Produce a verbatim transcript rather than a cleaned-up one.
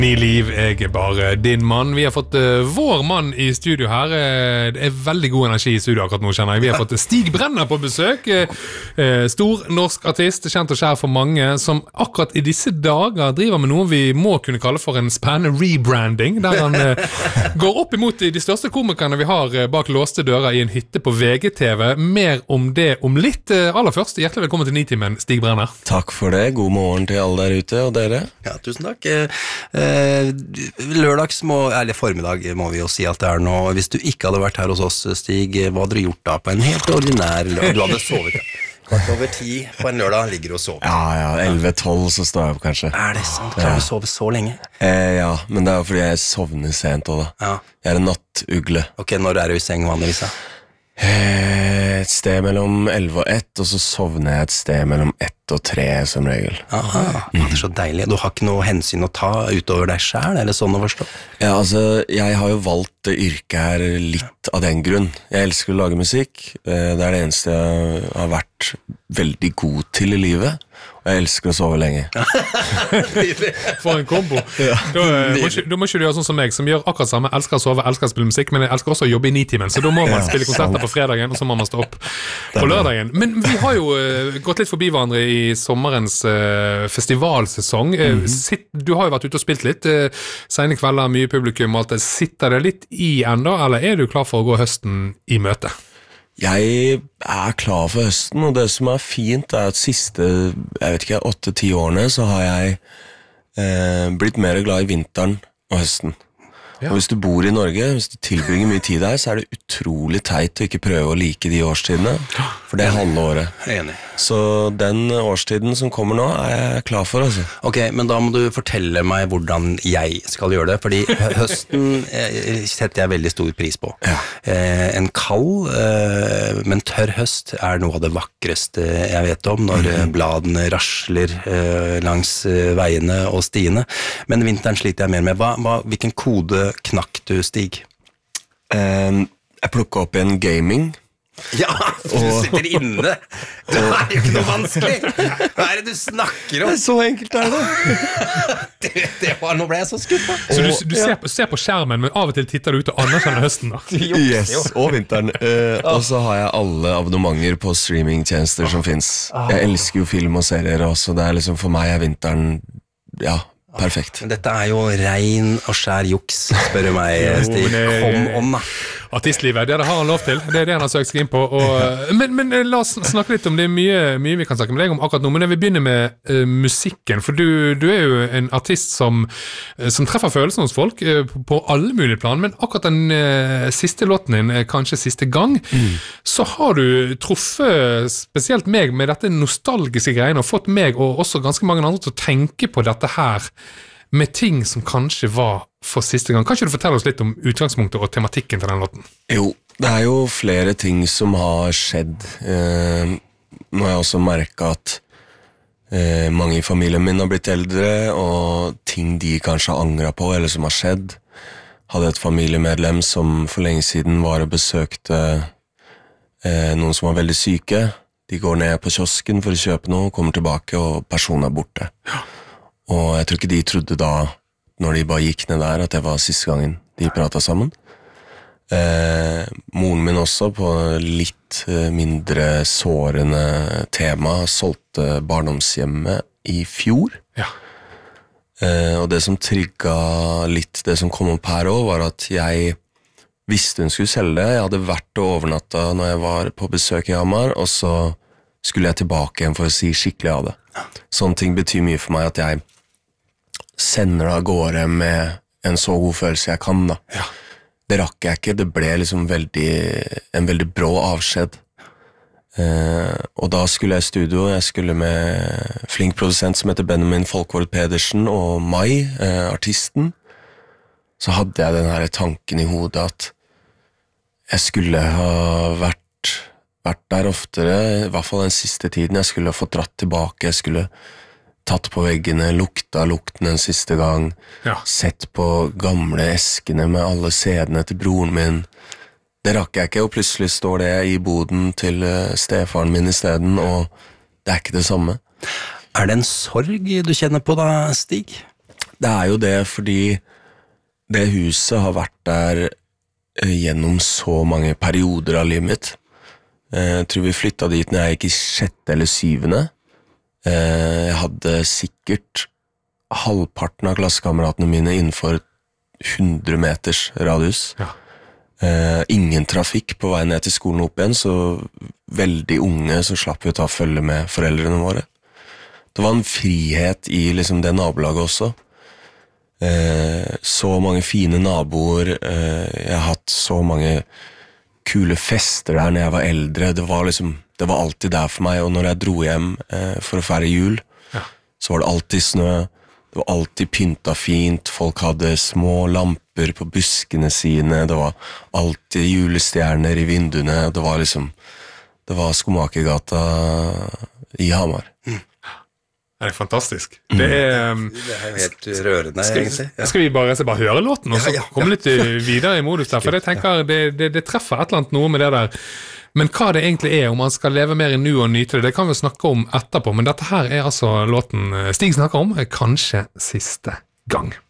Ni liv, jeg er bare din mann. Vi har fått uh, vår mann i studio her. Uh, det er veldig god energi i studio akkurat nå, kjenner jeg. Vi har fått Stig Brenner på besøk. Uh, uh, stor norsk artist, kjent og kjær for mange, som akkurat i disse dager driver med noe vi må kunne kalle for en spennende rebranding, der han uh, går opp imot de største komikerne vi har uh, bak låste dører i en hytte på V G T V. Mer om det om litt. Uh, aller først, hjertelig velkommen til Nitimen, Stig Brenner. Takk for det. God morgen til alle der ute, og dere. Ja, tusen takk. Uh, Lørdags må, eller formiddag må vi jo si at det er nå. Hvis du ikke hadde vært her hos oss, Stig, hva hadde du gjort da på en helt ordinær lørdag? Du hadde sovet, ja. Kvart over ti på en lørdag ligger du og sover. Ja, ja, elleve tolv så står jeg opp kanskje. Er det sant? Kan du sove så lenge? Eh, ja, men det er jo fordi jeg sovner sent også da. Ja. Jeg er en nattugle. Ok, når er du i seng vanligvis da? Eh, et sted mellom elleve og ett, og så sovner jeg et sted mellom ett og tre som regel. Aha, det er så deilig. Du har ikke noe hensyn å ta utover deg selv, eller sånn å forstå? Ja, altså, jeg har jo valgt det yrket her litt av den grunn. Jeg elsker å lage musikk. Det er det eneste jeg har vært veldig god til i livet. Og jeg elsker å sove lenge. For en kombo. Ja. Da, må ikke, da må ikke du gjøre sånn som meg, som gjør akkurat samme. Elsker å sove, elsker å spille musikk, men jeg elsker også å jobbe i Nitimen. Så da må man ja, spille konserter på fredagen, og så må man stå opp på lørdagen. Men vi har jo uh, gått litt forbi hverandre i sommerens uh, festivalsesong. Uh, mm-hmm. sitt, du har jo vært ute og spilt litt. Uh, Sene kvelder, mye publikum og alt det. Sitter det litt i enda, eller er du klar for å gå høsten i møte? Jeg er klar for høsten, og det som er fint er at siste, jeg vet ikke, åtte-ti årene så har jeg eh, blitt mer glad i vinteren og høsten. Ja. Og hvis du bor i Norge, hvis du tilbringer mye tid der, så er det utrolig teit å ikke prøve å like de årstidene, for det er halve året. Enig. Så den årstiden som kommer nå er jeg klar for, altså. Ok, men da må du fortelle meg hvordan jeg skal gjøre det, fordi høsten eh, setter jeg veldig stor pris på. Ja. Eh, en kald, eh, men tørr høst er noe av det vakreste jeg vet om, når mm. bladene rasler eh, langs eh, veiene og stiene. Men vinteren sliter jeg mer med. Hva, hva, hvilken kode knakk du, Stig? Um, jeg plukket opp en gaming. Ja, for du sitter inne. Det er jo ikke noe vanskelig. Hva er det du snakker om? Så enkelt er det. det, det var, nå ble jeg så skuffet. Så du, du ser, på, ser på skjermen, men av og til titter du ut og anerkjenner høsten da? Yes, og vinteren. Uh, og så har jeg alle abonnementer på streamingtjenester som finnes. Jeg elsker jo film og serier også. Det er liksom, for meg er vinteren, ja, perfekt. Men dette er jo rein og skjær juks, spør du meg, Stig. Kom om da. Artistlivet, det, det har han lov til. Det er det han har søkt seg inn på. Og, men, men la oss snakke litt om det. Er mye, mye vi kan snakke med deg om akkurat nå, men jeg vil begynne med uh, musikken, for du, du er jo en artist som, uh, som treffer følelsen hos folk uh, på, på alle mulige plan, men akkurat den uh, siste låten din, uh, kanskje siste gang, mm. så har du truffet spesielt meg med dette nostalgiske greiene, og fått meg og også ganske mange andre til å tenke på dette her med ting som kanskje var for siste gang. Kan ikke du fortelle oss litt om utgangspunktet og tematikken til den låten? Jo, det er jo flere ting som har skjedd. Eh, nå har jeg også merket at eh, mange i familien min har blitt eldre, og ting de kanskje har angret på, eller som har skjedd. Hadde et familiemedlem som for lenge siden var og besøkte eh, noen som var veldig syke. De går ned på kiosken for å kjøpe noe, kommer tilbake, og personen er borte. Ja. Og jeg tror ikke de trodde da, når de bare gikk ned der, at det var siste gangen de pratet sammen. Eh, moren min også, på litt mindre sårende tema, solgte barndomshjemmet i fjor. Ja. Eh, og det som trigget litt, det som kom opp her også, var at jeg visste hun skulle selge det. Jeg hadde vært og overnattet når jeg var på besøk i Hamar, og så skulle jeg tilbake igjen for å si skikkelig av det. Sånne ting betyr mye for meg, at jeg sender det av gårde med en så god følelse jeg kan da. Ja. Det rakk jeg ikke, det ble liksom veldig, en veldig brå avskjed. Eh, og da skulle jeg i studio, jeg skulle med flink produsent som heter Benjamin Folkvord Pedersen og Mai, eh, artisten. Så hadde jeg den her tanken i hodet at jeg skulle ha vært, vært der oftere, i hvert fall den siste tiden. Jeg skulle ha fått dratt tilbake, jeg skulle tatt på veggene, lukta lukten en siste gang, ja. Sett på gamle eskene med alle sedene til broren min. Det rakk jeg ikke, og plutselig står det i boden til stefaren min i stedet, og det er ikke det samme. Er det en sorg du kjenner på da, Stig? Det er jo det fordi det huset har vært der eh, gjennom så mange perioder av livet mitt. Eh, jeg tror vi flyttet dit når jeg gikk i sjette eller syvende. Eh, jeg hadde sikkert halvparten av klassekameratene mine innenfor hundre meters radius. Ja. Uh, ingen trafikk på vei ned til skolen opp igjen, så veldig unge så slapp vi å ta følge med foreldrene våre. Det var en frihet i liksom, det nabolaget også. Uh, så mange fine naboer, uh, jeg har hatt så mange kule fester der når jeg var eldre, det var, liksom, det var alltid der for meg, og når jeg dro hjem uh, for å feire jul, ja. Så var det alltid snø, det var alltid pynta fint, folk hadde små lamper på buskene sine, det var alltid julestjerner i vinduene, og det var liksom, det var Skomakergata i Hamar. Mm. Det er fantastisk. Mm. Det, er, um, det er jo helt rørende, skal, egentlig. Ja. Skal vi bare, bare høre låten, og så ja, ja, komme litt videre i modus der, for jeg tenker det, det, det treffer et eller annet noe med det der. Men hva det egentlig er, om man skal leve mer i nu og nyte det, det kan vi snakke om etterpå, men dette her er altså låten Stig snakker om, kanskje siste gang.